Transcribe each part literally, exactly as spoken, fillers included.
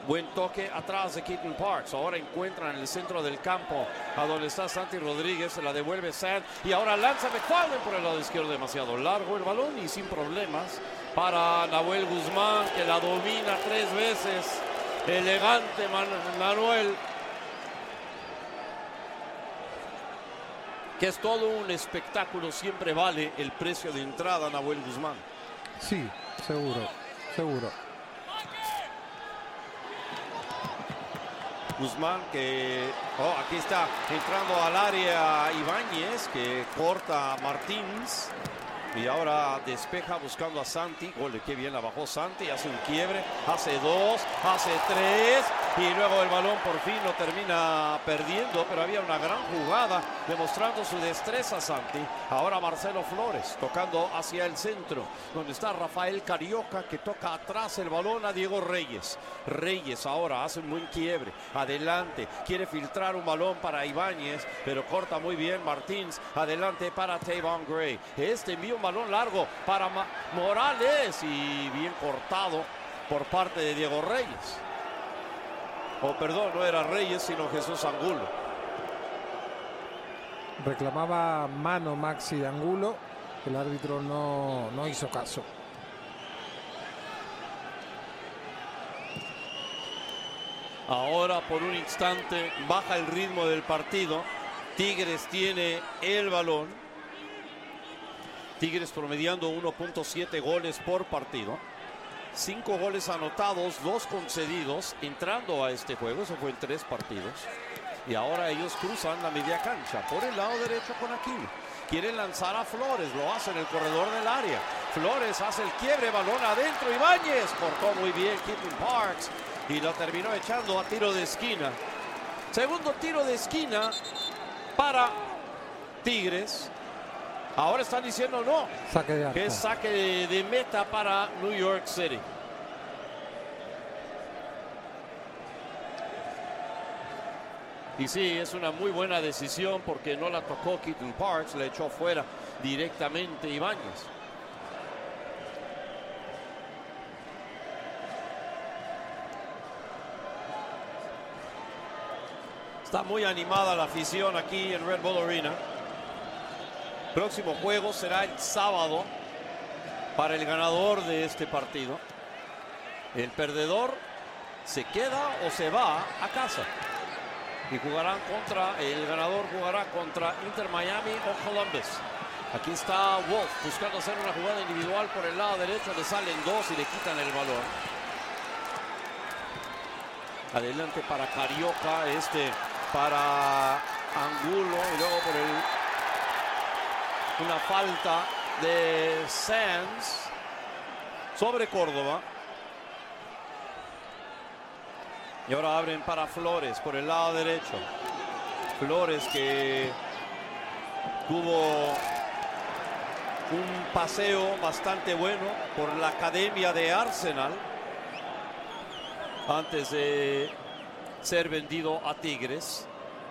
Buen toque atrás de Keaton Parks. Ahora encuentran en el centro del campo a donde está Santi Rodríguez. Se la devuelve Sand. Y ahora lanza McFarland por el lado izquierdo. Demasiado largo el balón y sin problemas para Nahuel Guzmán, que la domina tres veces. Elegante Man Manuel. Que es todo un espectáculo. Siempre vale el precio de entrada, Nahuel Guzmán. Sí, seguro, seguro. Guzmán que, oh, aquí está entrando al área Ibáñez, que corta a Martins y ahora despeja buscando a Santi. Ole, qué bien la bajó Santi, hace un quiebre, hace dos, hace tres y luego el balón por fin lo termina perdiendo, pero había una gran jugada demostrando su destreza Santi. Ahora Marcelo Flores tocando hacia el centro, donde está Rafael Carioca, que toca atrás el balón a Diego Reyes. Reyes ahora hace un buen quiebre, adelante, quiere filtrar un balón para Ibáñez, pero corta muy bien Martins, adelante para Tavon Gray. Este envía un balón largo para Ma Morales y bien cortado por parte de Diego Reyes. O oh, perdón, no era Reyes, sino Jesús Angulo. Reclamaba mano Maxi Angulo. El árbitro no, no hizo caso. Ahora por un instante baja el ritmo del partido. Tigres tiene el balón. Tigres promediando uno punto siete goles por partido. Cinco goles anotados, dos concedidos entrando a este juego. Eso fue en tres partidos. Y ahora ellos cruzan la media cancha por el lado derecho con Aquino. Quieren lanzar a Flores, lo hace en el corredor del área. Flores hace el quiebre, balón adentro. Ibáñez cortó muy bien Keaton Parks y lo terminó echando a tiro de esquina. Segundo tiro de esquina para Tigres. Ahora están diciendo no, saque de arco. Que es saque de, de meta para New York City. Y sí, es una muy buena decisión porque no la tocó Keaton Parks, la echó fuera directamente Ibáñez. Está muy animada la afición aquí en Red Bull Arena. Próximo juego será el sábado para el ganador de este partido. El perdedor se queda o se va a casa. Y jugarán contra, el ganador jugará contra Inter Miami o Columbus. Aquí está Wolf buscando hacer una jugada individual por el lado derecho. Le salen dos y le quitan el balón. Adelante para Carioca, este para Angulo y luego por el... una falta de Sands sobre Córdoba. Y ahora abren para Flores por el lado derecho. Flores que tuvo un paseo bastante bueno por la academia de Arsenal antes de ser vendido a Tigres.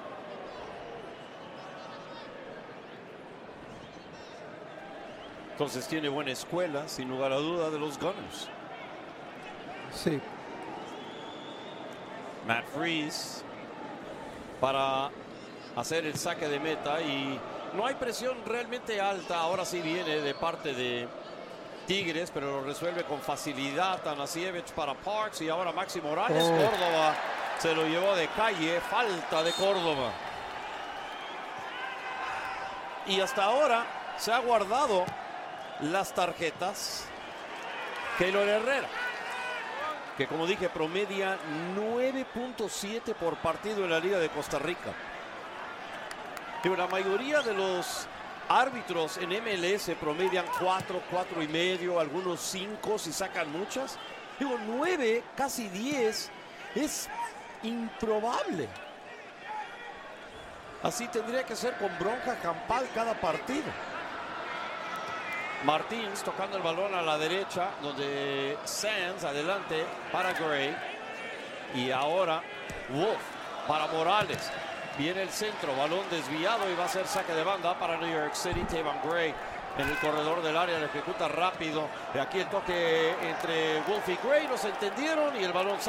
Entonces tiene buena escuela, sin lugar a duda, de los Gunners. Sí. Matt Freese para hacer el saque de meta y no hay presión realmente alta. Ahora sí viene de parte de Tigres, pero lo resuelve con facilidad Tanasiewicz para Parks y ahora Maxi Morales. Oh. Córdoba se lo llevó de calle, falta de Córdoba. Y hasta ahora se ha guardado las tarjetas Keylor Herrera, que como dije promedia nueve punto siete por partido en la Liga de Costa Rica. Pero la mayoría de los árbitros en M L S promedian cuatro, cuatro y medio, algunos cinco si sacan muchas. Digo, nueve, casi diez, es improbable. Así tendría que ser con bronca campal cada partido. Martins tocando el balón a la derecha, donde Sands adelante para Gray. Y ahora Wolf para Morales. Viene el centro, balón desviado y va a ser saque de banda para New York City. Tavon Gray en el corredor del área, lo ejecuta rápido. Y aquí el toque entre Wolf y Gray, no se entendieron y el balón